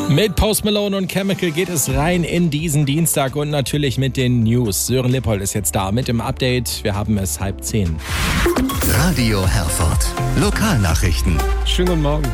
Mit Post Malone und Chemical geht es rein in diesen Dienstag und natürlich mit den News. Sören Lippold ist jetzt da mit dem Update. Wir haben es 9:30. Radio Herford. Lokalnachrichten. Schönen guten Morgen.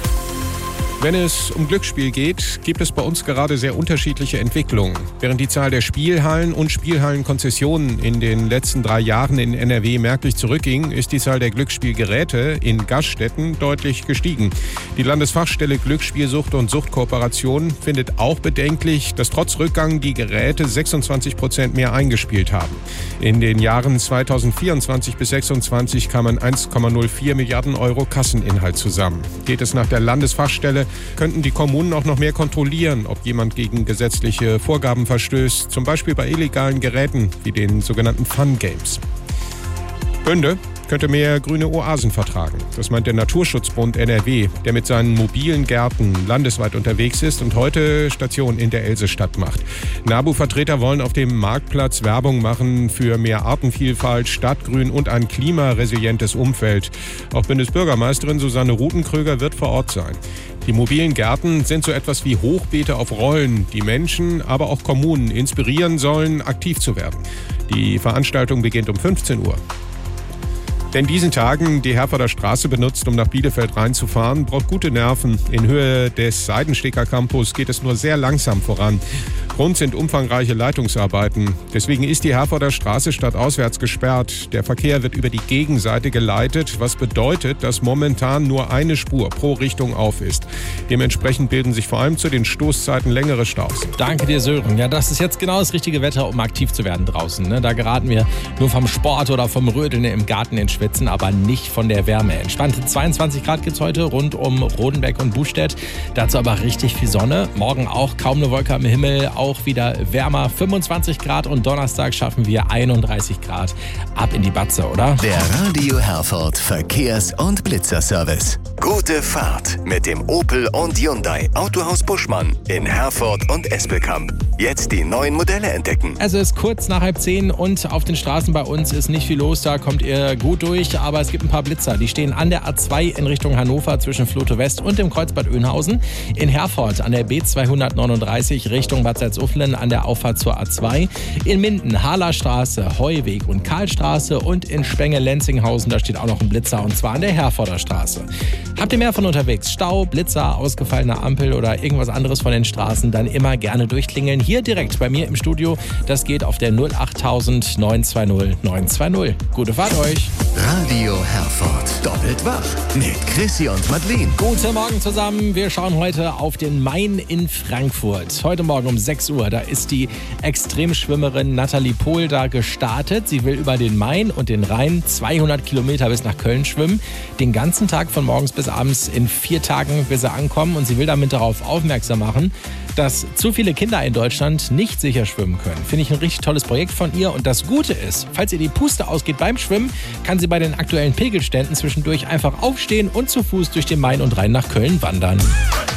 Wenn es um Glücksspiel geht, gibt es bei uns gerade sehr unterschiedliche Entwicklungen. Während die Zahl der Spielhallen und Spielhallenkonzessionen in den letzten 3 Jahren in NRW merklich zurückging, ist die Zahl der Glücksspielgeräte in Gaststätten deutlich gestiegen. Die Landesfachstelle Glücksspielsucht und Suchtkooperation findet auch bedenklich, dass trotz Rückgang die Geräte 26% mehr eingespielt haben. In den Jahren 2024 bis 2026 kamen 1,04 Milliarden Euro Kasseninhalt zusammen. Geht es nach der Landesfachstelle, könnten die Kommunen auch noch mehr kontrollieren, ob jemand gegen gesetzliche Vorgaben verstößt, zum Beispiel bei illegalen Geräten wie den sogenannten Fun Games. Bünde könnte mehr grüne Oasen vertragen. Das meint der Naturschutzbund NRW, der mit seinen mobilen Gärten landesweit unterwegs ist und heute Station in der Elsestadt macht. NABU-Vertreter wollen auf dem Marktplatz Werbung machen für mehr Artenvielfalt, Stadtgrün und ein klimaresilientes Umfeld. Auch Bundesbürgermeisterin Susanne Rutenkröger wird vor Ort sein. Die mobilen Gärten sind so etwas wie Hochbeete auf Rollen, die Menschen, aber auch Kommunen inspirieren sollen, aktiv zu werden. Die Veranstaltung beginnt um 15 Uhr. Wer in diesen Tagen die Herforder Straße benutzt, um nach Bielefeld reinzufahren, braucht gute Nerven. In Höhe des Seidensteker Campus geht es nur sehr langsam voran. Grund sind umfangreiche Leitungsarbeiten. Deswegen ist die Herforder Straße stadtauswärts gesperrt. Der Verkehr wird über die Gegenseite geleitet, was bedeutet, dass momentan nur eine Spur pro Richtung auf ist. Dementsprechend bilden sich vor allem zu den Stoßzeiten längere Staus. Danke dir, Sören. Ja, das ist jetzt genau das richtige Wetter, um aktiv zu werden draußen. Ne? Da geraten wir nur vom Sport oder vom Rödeln im Garten in Schwitzen, aber nicht von der Wärme. Entspannte 22 Grad gibt es heute rund um Rodenbeck und Bustedt. Dazu aber richtig viel Sonne. Morgen auch kaum eine Wolke am Himmel, auch wieder wärmer. 25 Grad und Donnerstag schaffen wir 31 Grad. Ab in die Batze, oder? Der Radio Herford Verkehrs- und Blitzerservice. Gute Fahrt mit dem Opel und Hyundai Autohaus Buschmann in Herford und Espelkamp. Jetzt die neuen Modelle entdecken. Es ist kurz nach 9:30 und auf den Straßen bei uns ist nicht viel los. Da kommt ihr gut durch, aber es gibt ein paar Blitzer. Die stehen an der A2 in Richtung Hannover zwischen Floto West und dem Kreuzbad Oeynhausen. In Herford an der B239 Richtung Bad Salzuflen an der Auffahrt zur A2. In Minden, Harlerstraße, Heuweg und Karlstraße und in Spenge-Lenzinghausen, da steht auch noch ein Blitzer und zwar an der Herforder Straße. Habt ihr mehr von unterwegs? Stau, Blitzer, ausgefallene Ampel oder irgendwas anderes von den Straßen, dann immer gerne durchklingeln. Hier direkt bei mir im Studio. Das geht auf der 08000 920 920. Gute Fahrt euch. Radio Herford. Doppelt wach mit Chrissy und Madeleine. Guten Morgen zusammen. Wir schauen heute auf den Main in Frankfurt. Heute Morgen um 6 Uhr, da ist die Extremschwimmerin Nathalie Pohl da gestartet. Sie will über den Main und den Rhein 200 Kilometer bis nach Köln schwimmen. Den ganzen Tag von morgens bis abends in 4 Tagen will sie ankommen und sie will damit darauf aufmerksam machen, dass zu viele Kinder in Deutschland nicht sicher schwimmen können. Finde ich ein richtig tolles Projekt von ihr. Und das Gute ist, falls ihr die Puste ausgeht beim Schwimmen, kann sie bei den aktuellen Pegelständen zwischendurch einfach aufstehen und zu Fuß durch den Main und Rhein nach Köln wandern.